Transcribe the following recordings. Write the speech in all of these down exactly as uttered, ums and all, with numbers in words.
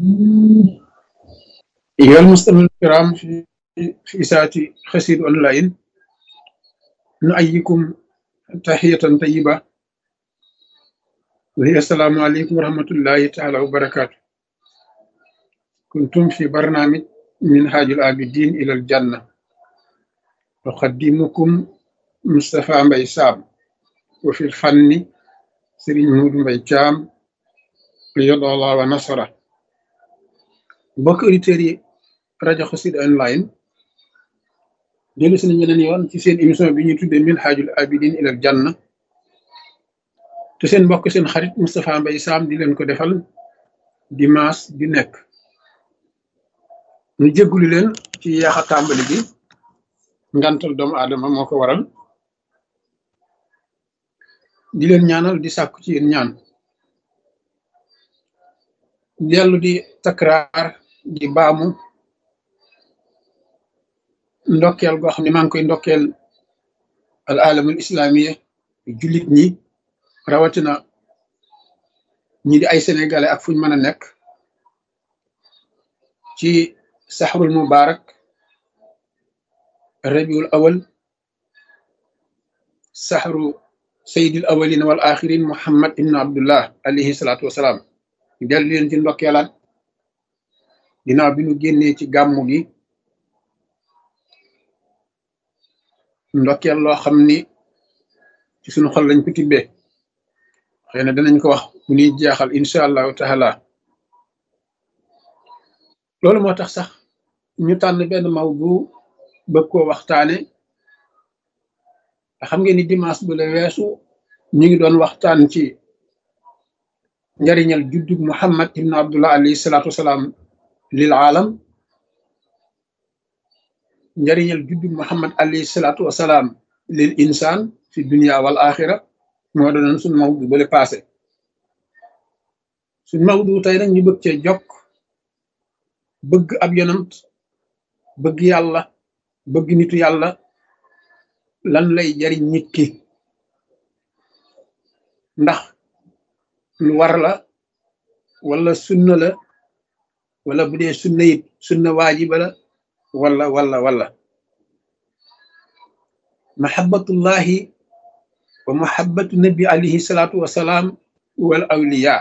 أيها المستمعون الكرام في في إذاعة قصيدة أونلاين، نحييكم تحية طيبة وهي السلام عليكم ورحمة الله تعالى وبركاته. كنتم في برنامج منهاج العابدين إلى الجنة، أقدمكم مصطفى مبي سام، وفي الفن سيرين مود مبي جام يد الله ونصره. mbokk auditeurs yi rajo Xassida online dellu si nañ beneen yoon ci seen émission bi ñuy tuddee minhajul abidin ilal janna te seen mbokk seen xarit Moustapha Mbaye Sam di leen ko defal dimanche bi nekk. ñu jéggulu leen ci yaaxa tàmbali bi, ngantal doomu aadama moo ko waral. di leen ñaanal di sàkku ci yéen ñaan, dellu di takraar di baamu ndokkeel goo xam ne maa ngi koy ndokkeel al alamul islamiya jullit ñi, rawatina ñi di ay sénégalais ak fuñ mën a nekk ci saxrul mubarak rabiul awal, saxru sayyidil awalin wal axirin muhammad ibn abdullah alayhi salaatu wasalaam. dellu leen ci ndokkeelaat ginnaaw bi ñu génnee ci gàmmu gi, ndokkeel loo xam ni ci suñu xol lañ ko tibbee. xëy na danañ ko wax bu ñuy jeexal incha allahu taala. loolu moo tax sax ñu tànn benn mawdu bëgg koo waxtaane. xam ngeen ni dimanche bu la weesu ñu ngi doon waxtaan ci njariñal juddug muhammad ibn abdullah alayhi salaatu wasalaam lil aalam, njariñal juddug muhammad alayhi salaatu wasalaam lil insaan fi dunia wal axira moo doonoon suñ mawdu bale passé. suñ mawdu tey nag ñu bëgg cee jokk bëgg ab yonant, bëgg yàlla, bëgg nitu yàlla lan lay jariñ nit ki, ndax lu war la wala sunna la, wala bu dee sunna it sunna waajiba la wala wala wala mahabbatullahi wa mahabbatu nabi alayhi salaatu wasalaam wal awliya.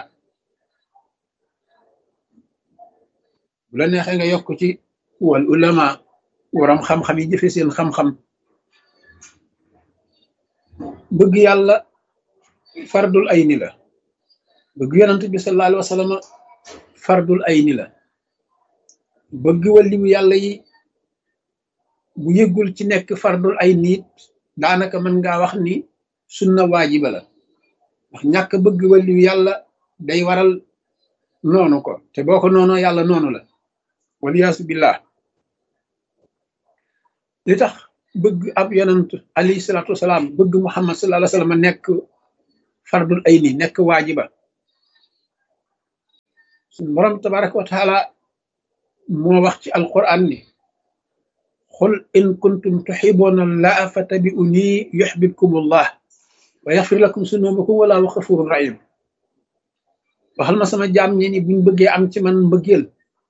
bu la neexee nga yokk ci wal ulama, waram xam-xam yi jëfe seen xam-xam. bëgg yàlla fardul ayni la, bëgg yonent bi sallallahu alayhi wa sallam fardul ayni la. bëgg waliyu yàlla yi bu yëggul ci nekk fardul ayni it daanaka mën ngaa wax ni sunna waajiba la, ndax ñàkk bëgg waliyu yàlla day waral noonu ko, te boo ko noonoo yàlla noonu la, waliyaasu billah. li tax bëgg ab yonent alayhi salaatu wasalaam, bëgg muhammad sallallahu alayhi wa sallam nekk fardul ayni, nekk waajiba, suñu borom tabaraka wa taala moo wax ci alquran ni qul in kuntum tuhibbuna allaha fattabi'uni yuhbibkum allah wa yaghfir lakum sunubakum wallahu ghafurur rahim. waxal ma sama jaam ñi ni buñ bëggee am ci man mbëggeel,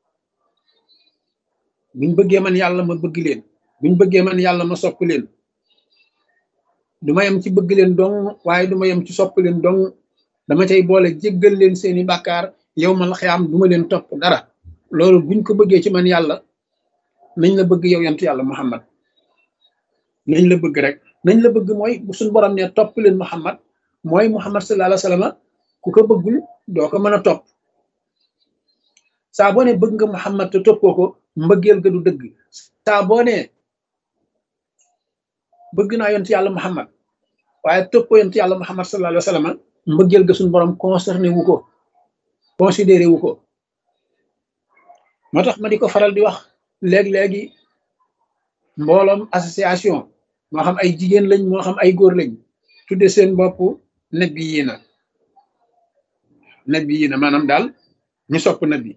buñ bëggee man yàlla ma bëgg leen, buñ bëggee man yàlla ma sopp leen, du ma yem ci bëgg leen dong, waaye du ma yem ci sopp leen dong, dama cay boole jéggal leen seeni bàkkaar yow mal xiyaam, du ma leen topp dara. loolu buñ ko bëggee ci man yàlla, nañ la bëgg yow yant yàlla muhammad, nañ la bëgg rek. nañ la bëgg mooy bu suñ borom ne topp leen muhammad, mooy muhammad sallallahu alayhi wa sallam ku ko bëggul doo ko mën a topp. saa boo ne bëgg nga muhammad te toppoo ko, mbëggeel ga du dëgg. saa boo ne bëgg naa yont yàlla muhammad waaye toppoo yont yàlla muhammad sallallahu alayhi wa sallam, mbëggeel ga suñ borom concerné wu ko, considéré wu ko. moo tax ma di ko faral di wax léeg-léegi mbooloom association, moo xam ay jigéen lañ moo xam ay góor lañ, tudde seen bopp nabi yi na nabi yi na maanaam daal ñu sopp nabi.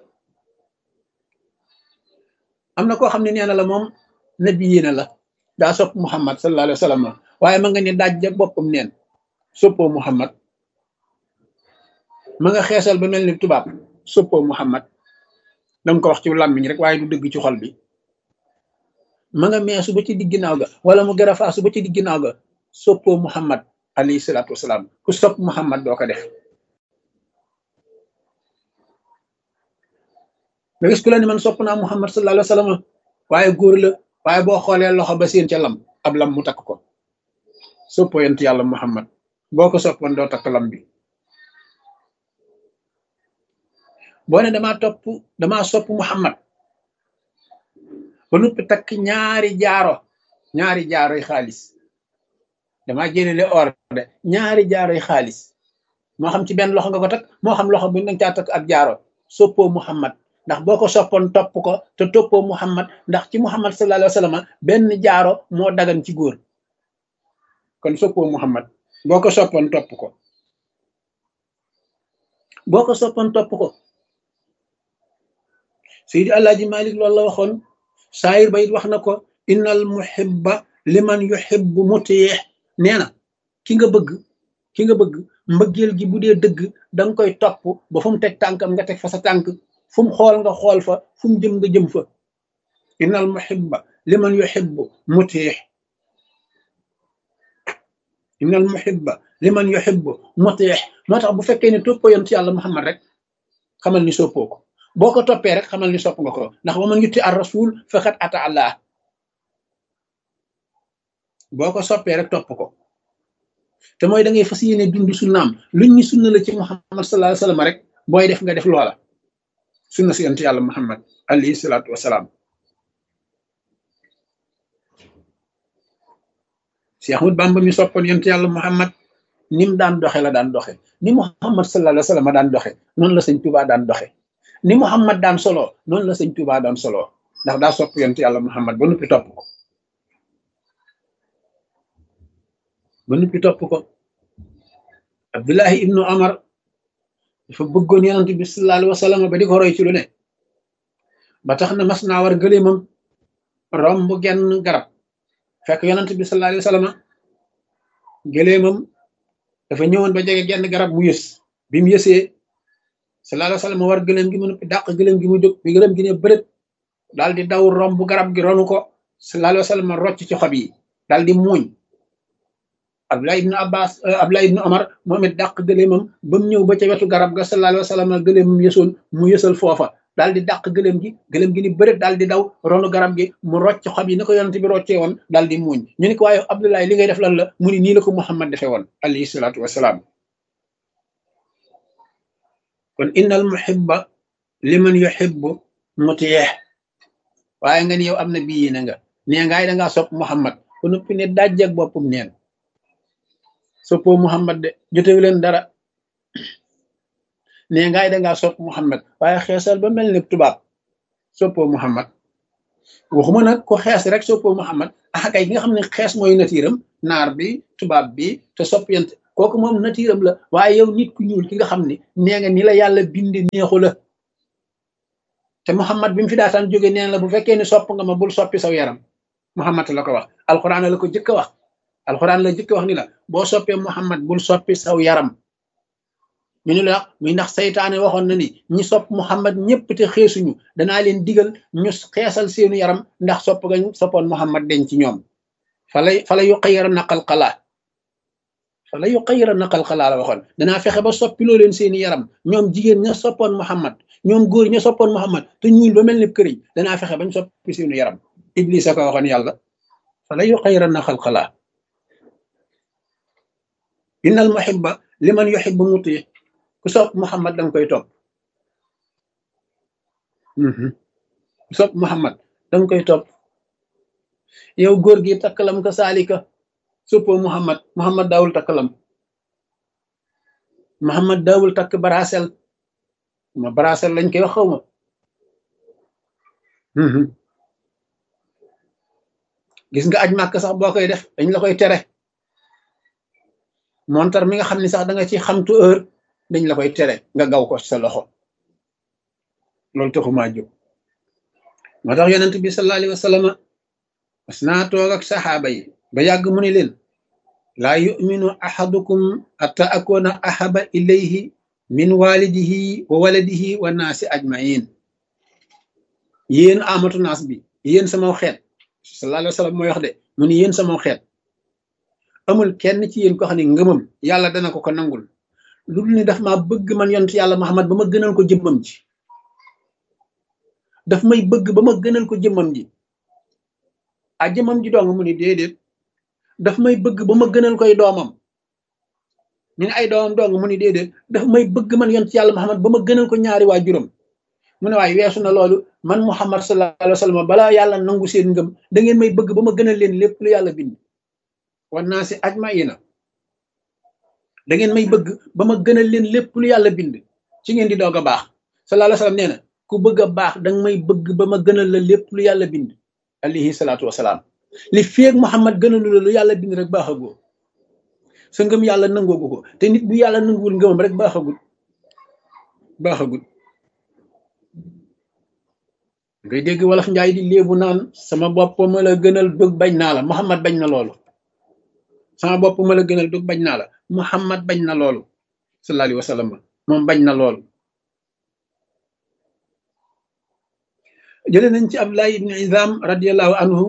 am na koo xam ne nee na la moom nabi yi na la, daa sopp muhammad sallallahu alayhi wa sallam, waaye ma nga ne daaj ja boppam neen soppoo muhammad. ma nga xeesal ba mel ni tubaab, soppoo muhammad. danga ko wax ci làmmiñ rek waaye du dëgg ci xol bi. ma nga meesu ba ci digg ginnaaw ga wala mu gën a faasu ba ci digg ginnaaw ga soppoo Muhammad alayhi salaatu wasalaam. ku sopp Muhammad doo ko def. nga gis ku la ni man sopp naa Muhammad sallallahu alayhi wa sallam waaye góor la waaye boo xoolee loxo ba seen ca lam ab lam mu takk ko. soppoo yent yàlla Muhammad boo ko soppoon doo takk lam bi. boo ne damaa topp damaa sopp Muhammad ba noppi takk ñaari jaaro ñaari jaaroy xaalis damaa jëlele or de ñaari jaaroy xaalis moo xam ci benn loxo nga ko takk moo xam loxo bu nga caa takk ak jaaro soppoo Muhammad ndax boo ko soppoon topp ko te toppoo Muhammad ndax ci Muhammad sallallahu alayhi wa sallam benn jaaro moo dagan ci góor kon soppoo Muhammad boo ko soppoon topp ko boo ko soppoon topp ko Seydi Alaaji Malik loolu la waxoon saayir ba it wax na ko innal muhibba liman yuhibbu mutiih nee na ki nga bëgg ki nga bëgg mbëggeel gi bu dee dëgg danga koy topp ba fu mu teg tànkam nga teg fa sa tànk fu mu xool nga xool fa fu mu jëm nga jëm fa innal muhibba liman yuhibbu mutiih innal muhibba liman yuhibbu mutiih moo tax bu fekkee ne toppoo yoon ci yàlla Muhammad rek xamal ni soppoo ko boo ko toppee rek xamal ni sopp nga ko ndax wa man yuti ar rasul faqad ata Allah boo ko soppee rek topp ko te mooy da ngay fas yéene dund sunnaam luñ ni sunna la ci Muhammad sallallahu alayhi wa sallam rek booy def nga def loola sunna si yonent yàlla Muhammad alayhi salaatu wasalaam. Cheikh Ahmad Bamba mi soppoon yonent yàlla Muhammad ni mu daan doxe la daan doxe ni Muhammad sallallahu alayhi wa sallam daan doxe noonu la sëñ Tuubaa daan doxe ni Muhammad daan solo noonu la sëñ Tuubaa daan solo ndax daa sopp yonent yàlla Muhammad ba noppi topp ko ba noppi topp ko Abdullahi ibnu Omar dafa bëggoon yonent bi sallallahu alayhi wa sallam ba di ko roy ci lu ne ba tax na mas naa war gëléemam romb genn garab fekk yonent bi sallallahu alayhi wa sallam gëléemam dafa ñëwoon ba jege genn garab mu yës bi mu yësee sallallahu alayhi wa sallam war gëléem gi mu noppi dàq gëléem gi mu jóg bi gëléem gi ne bërët daal di daw romb garab gi ronu ko sallallahu alayhi wa sallam rocc ci xob yi daal di muuñ Abdullah ibnu Abbas Abdullah ibnu Omar moom it dàq gëléemam ba mu ñëw ba ca wetu garab ga sallallahu alayhi wa sallam gëléemam yësoon mu yësal foofa daal di dàq gëléem gi gëléem gi ni bërët daal di daw ronu garab gi mu rocc xob yi ni ko yonent bi roccee woon daal di muuñ ñu ni ko waaye Abdullah li ngay def lan la mu ni nii la ko Muhammad defee woon alayhi salaatu wasalaam. kon innal muhibba liman yuhibbu mutiih waaye nga ni yow am na bii na nga nee ngaay dangaa sopp Muhammad ku noppi ne dajjak boppam neen soppoo Muhammad de jotewu leen dara nee ngaay dangaa sopp Muhammad waaye xeesal ba mel ni tubaab soppoo Muhammad waxuma nag ko xees rek soppoo Muhammad ah kay ki nga xam ne xees mooy natiiram naar bi tubaab bi te sopp yent kooku moom natiiram la waaye yow nit ku ñuul ki nga xam ne nee nga ni la yàlla bindi neexu la te Muhammad bi mu fi daataan jóge neen la bu fekkee ne sopp nga ma bul soppi saw yaram Muhammad la ko wax alxuraan la ko jëkk a wax alxuraan la jëkk a wax ni la boo soppee Muhammad bul soppi saw yaram ñu ni la muy ndax saytaane waxoon na ni ñi sopp Muhammad ñëpp te xeesuñu danaa leen digal ñu xeesal seenu yaram ndax sopp nga soppoon Muhammad deñ ci ñoom falay fala yu xayira naqal xalaa fala yu xayira naqal xalaa la waxoon danaa fexe ba soppiloo leen seeni yaram ñoom jigéen ña soppoon Muhammad ñoom góor ña soppoon Muhammad te ñuul ba mel ni këriñ danaa fexe bañ soppi seenu yaram Iblis a ko waxoon yàlla fala yu xayira naqal xalaa innal muhibba liman yuhibbu mutiih ku sopp Muhammad danga koy topp ku sopp Muhammad danga koy topp yow góor gi takkalam ka saalika soppoo Muhammad Muhammad daawul takkalam Muhammad daawul takk barasel ma barasel lañ koy wax xaw ma gis nga aj màkk sax boo koy def dañ la koy tere montar mi nga xam ni sax da nga ci xamtu heure dañ la koy tere nga gaw ko sa loxo loolu taxumaa jóg moo tax yonent bi sallallahu alayhi wa sallam mas naa toog ak saxaaba yi ba yàgg mu ne leen laa yuminu ahadukum hatta akuna ahaba ilayhi min walidihi wa waladihi wa naasi ajmain yéen amatu naas bi yéen sama xeet sallallahu alayhi wa sallam mooy wax de mu ni yéen sama xeet amul kenn ci yéen ko xam ne ngëmam yàlla dana ko ko nangul lu dul ni daf maa bëgg man yonent yàlla Muhammad ba ma gënal ko jëmmam ji daf may bëgg ba ma gënal ko jëmmam ji a jëmmam ji dong mu ni déedéet daf may bëgg ba ma gënal koy doomam ñu ne ay doomam dong mu ni déedéet daf may bëgg man yonent yàlla Muhammad ba ma gënal ko ñaari waajuram mu ne waaye weesu na loolu man Muhammad sallallahu alayhi wa sallam balaa yàlla nangu seen ngëm da ngeen may bëgg ba ma gënal leen lépp lu yàlla bind wan naa si ajmaina da ngeen may bëgg ba ma gënal leen lépp lu yàlla bind ci ngeen di doog a baax sallallahu alayhi wa sallam nee na ku bëgg a baax danga may bëgg ba ma gënal la lépp lu yàlla bind alayhi salaatu wasalaam li feeg Muhammad gënalu la lu yàlla bind rek baaxagoo sa ngëm yàlla nangoogu ko te nit bu yàlla nanguwul ngëmam rek baaxagul baaxagul ngay dégg wolof njaay di léebu naan sama bopp ma la gënal dug bañ naa la Muhammad bañ na loolu sama bopp ma la gënal dug bañ naa la Muhammad bañ na loolu sallallahu alayhi wa sallam moom bañ na loolu jële nañ ci Abdullah ibn Izam radiyallahu anhu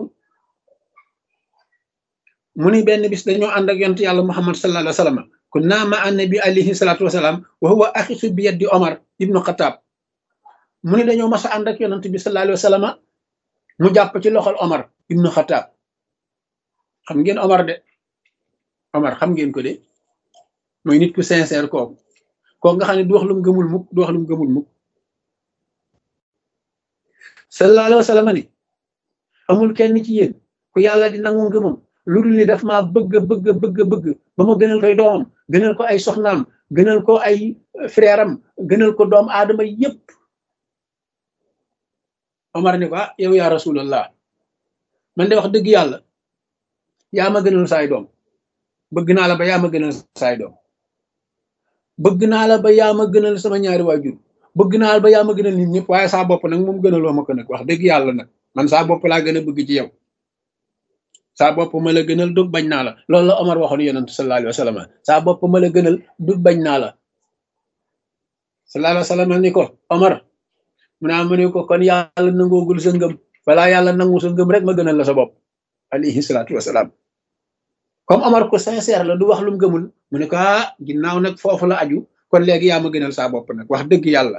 mu ni benn bis dañoo ànd ak yonent yàlla Muhammad sallallahu alayhi wa sallam kunna ma annabi alayhi salatu wasalaam wa huwa axisu bi yaddi Omar ibnu Xataab mu ni dañoo mas a ànd ak yonent bi sallallahu alayhi wa sallam mu jàpp ci loxol Omar ibnu Xataab xam ngeen Omar de Omar xam ngeen ko de mooy nit ku sincère kooku kooku nga xam ne du wax lu mu gëmul mukk du wax lu mu gëmul mukk sallallahu alayhi wa sallam ni amul kenn ci yéen ku yàlla di nangu ngëmam lu dul ni daf maa bëgg bëgg bëgg bëgg ba ma gënal koy doomam gënal ko ay soxnaam gënal ko ay frère am gënal ko doom aadama yépp Omar ni ko ah yow yaa rasulallah man de wax dëgg yàlla yaa ma gënal saay doom bëgg naa la ba yaa ma gënal saay doom bëgg naa la ba yaa ma gënal sama ñaari waajur bëgg naa la ba yaa ma gënal nit ñëpp waaye saa bopp nag moom gënaloo ma ko nag wax dëgg yàlla nag man saa bopp laa gën a bëgg ci yow saa bopp ma la gënal dug bañ naa la loolu la Omar waxoon yonent sallallahu alayhi wa sallam saa bopp ma la gënal dug bañ naa la sallallahu alayhi wa sallam ni ko Omar mu naa mu ne ko kon yàlla nangoogul sa ngëm balaa yàlla nangu sa ngëm rek ma gënal la sa bopp alayhi salaatu wasalaam comme Omar ko sincère la du wax lu mu gëmul mu ne ko ah ginnaaw nag foofu la aju kon léegi yaa ma gënal saa bopp nag wax dëgg yàlla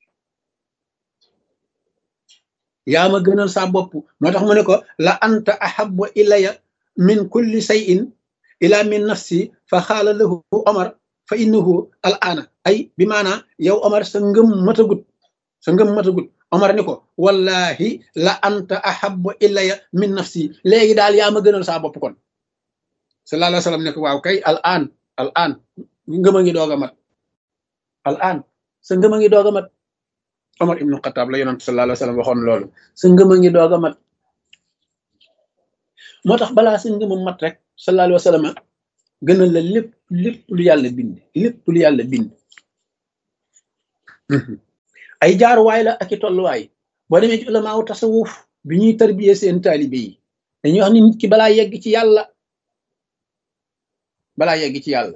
yaa ma gënal saa bopp moo tax mu ne ko la anta ahabbu ilaya min kulli shay'in ila min nafsi fa xaala lahu Omar fa innahu al ana ay bi maanaa yow Omar sa ngëm matagut sa ngëm matagut Omar ni ko wallahi la anta ahabbu ilaya min nafsi léegi daal yaa ma gënal saa bopp kon sallallahu alayhi wa sallam ne ko waaw kay al an al an ngëm a ngi doog a mat al an sa ngëm a ngi doog a mat Omar ibnu Xataab la yonent sallallahu alayhi wa sallam waxoon loolu sa ngëm a ngi doog a mat moo tax balaa sa ngëm a mat rek sallallahu alayhi wa sallam gënal la lépp lépp lu yàlla bind lépp lu yàlla bind ay jaaruwaay la ak i tolluwaay boo demee ci ulamaaw tasawuf bi ñuy tarbiyee seen taalibe yi dañuy wax ni nit ki balaa yegg ci yàlla balaa yegg ci yàlla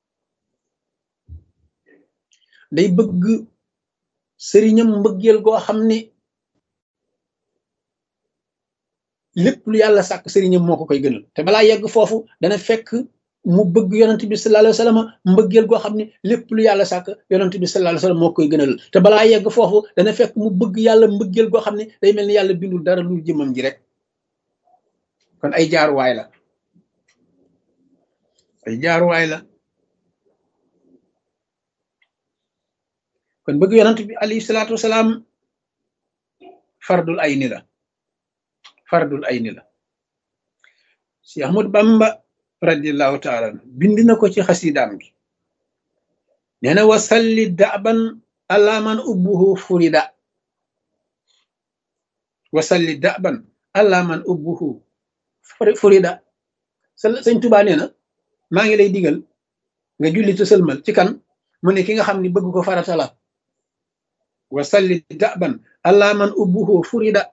day bëgg sëriñam mbëggeel goo xam ne lépp lu yàlla sàkk sëriñam moo ko koy gënal te balaa yegg foofu dana fekk mu bëgg yonent bi sallallahu alayhi wa sallam mbëggeel goo xam ne lépp lu yàlla sàkk yonent bi sallallahu alayhi wa sallam moo koy gënal te balaa yegg foofu dana fekk mu bëgg yàlla mbëggeel goo xam ne day mel ni yàlla bindul dara lu jëmmam ji rek kon ay jaaruwaay la ay jaaruwaay la kon bëgg yonent bi alayhi salaatu wasalaam fardul ayni la fardul ayni la si Ahmad Bamba radiyallahu taala bind na ko ci xasidaam gi nee na wasalli daban ala man ubbuhu furida wasalli daban ala man ubbuhu furida sëñ Tuubaa nee na maa ngi lay digal nga julli te sëlmal ci kan mu ne ki nga xam ni bëgg ko farata la wasalli daban ala man ubbuhu furida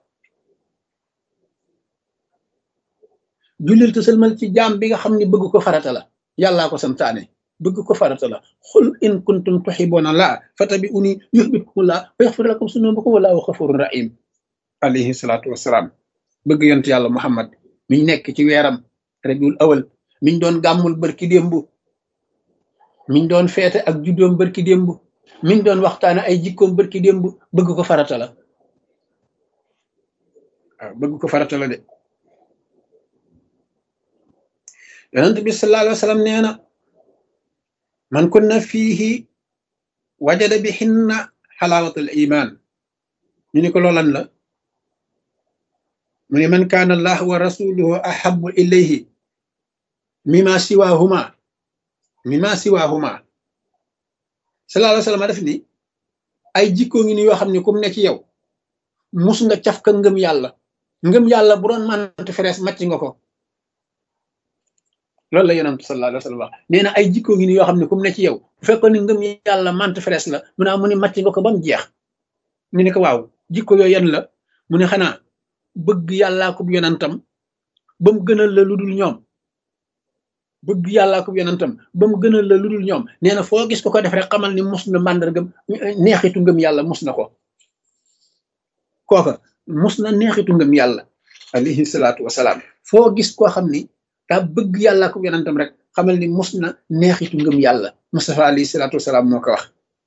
jullil te sëlmal ci jaam bi nga xam ni bëgg ko farata la yàllaa ko santaane bëgg ko farata la xul in kuntum tuhibbuna laa fattabi'uni yuhbibkumu laa wa yaghfir lakum zunubakum wallahu ghafurur rahim alayhi salaatu wasalaam bëgg yont yàlla muhammad miñ nekk ci weeram rabiul awal miñ doon gàmmul barki démb miñ doon feete ak juddoom barki démb miñ doon waxtaane ay jikkoom barki démb bëgg ko farata la waaw bëgg ko farata la de yonent bi sallallahu alayhi wa sallam nee na man kunna fiihi wajada bi hinna xalaawatul iman ñu ni ko loolan la mu ne man kaana allah wa rasuluhu ahabu ilayhi mima siwahuma mima siwahuma sallallahu alayhi wa sallam def ni ay jikkoo ngi ni yoo xam ne kum ne ci yow mus nga caf ka ngëm yàlla ngëm yàlla bu doon mante ferees màcc nga ko loolu la yonent sallallahu alayhi wa sallam wax nee na ay jikkoo ngi ni yoo xam ne kum ne ci yow bu fekkoon ni ngëm yàlla mante ferees la mu ne mu ne màcc nga ko ba mu jeex ñu ne ko waaw jikko yooyu yan la mu ne xanaa bëgg yàllaa ko yonentam ba mu gënal la lu dul ñoom bëgg yàllaa ko yonentam ba mu gënal la lu dul ñoom nee na foo gis ko ko def rek xamal ni mus na màndargam neexitu ngëm yàlla mus na ko kooka mus na neexitu ngëm yàlla alayhi salaatu wasalaam foo gis koo xam ni daa bëgg yàllaa ko yonentam rek xamal ni mus na neexitu ngëm yàlla Mustafa alayhi salaatu wasalaam moo ko wax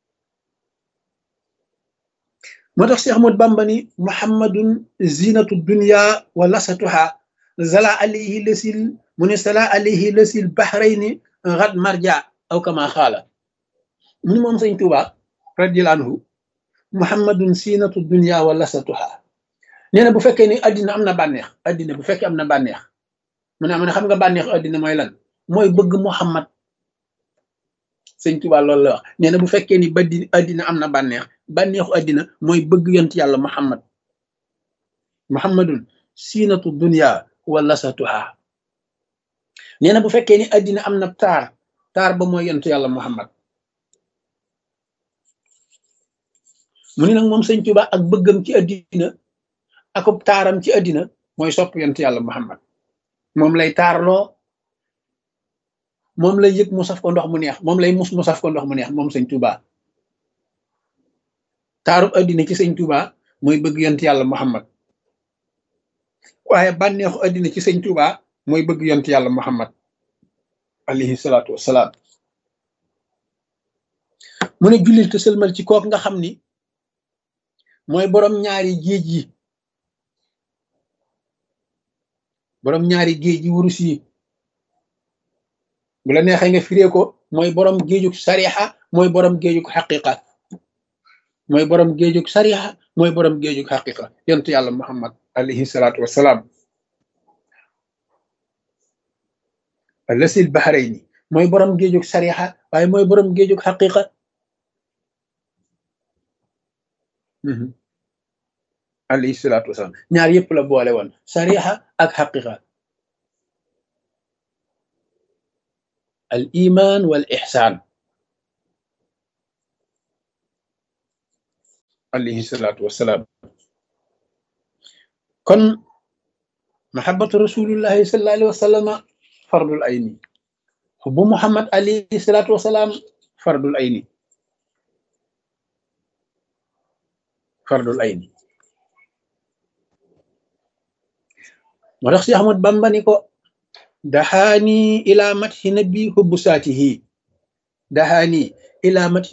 moo tax Cheikh Ahmad Bamba ni muhammadun zinatu dunya wa lasatuha zala alayhi lasil mu ne sala alayhi lasil bahrayni ghad marja aw kama xaala mu ni moom sëñ Tuuba radiyallahu anhu muhammadun zinatu dunya wa lasatuha nee na bu fekkee ni addina am na bànneex addina bu fekkee am na bànneex mu ne mu ne xam nga bànneexu addina mooy lan mooy bëgg muhammad sëñ Tuuba loolu la wax nee na bu fekkee ni baddi addina am na bànneex bànneexu addina mooy bëgg yont yàlla muhammad muhammadun siinatu dunya wa lasatuha nee na bu fekkee ni addina am na taar taar ba mooy yont yàlla muhammad mu ni nag moom sëñ Tuuba ak bëggam ci addina akub taaram ci addina mooy sopp yont yàlla muhammad moom lay taarloo moom lay yëg mu saf ko ndox mu neex moom lay mus mu saf ko ndox mu neex moom sëñ Tuuba taarub addina ci sëñ Tuuba mooy bëgg yont yàlla muhammad waaye bànneexu addina ci sëñ Tuuba mooy bëgg yont yàlla muhammad alayhi salaatu wassalaam mu ne jullil te sëlmal ci kook nga xam ni mooy borom ñaari géej yi borom ñaari géej yi wurus yi bu la neexee nga firee ko mooy borom géejug sarixa mooy borom géejug xaqiqa mooy borom géejug sarixa mooy borom géejug xaqiqa yontu yàlla muhammad alayhi salaatu wassalaam lasil bahrayni mooy borom géejug sarixa waaye mooy borom géejug xaqiqa alayhi salaatu wassalaam ñaar yëpp la boole woon sarixa ak xaqiqa al iman wal ihsan alayhi salaatu wassalaam kon mahabbatu rasulillahi sallallahu alayhi wa sallam fardul ayni xubbu muhammad alayhi salaatu wassalaam fardul ayni fardul ayni moo tax si Ahmad Bamba ni ko daxaani ila mathi nabi hubbu saatihi daxaani ila mathi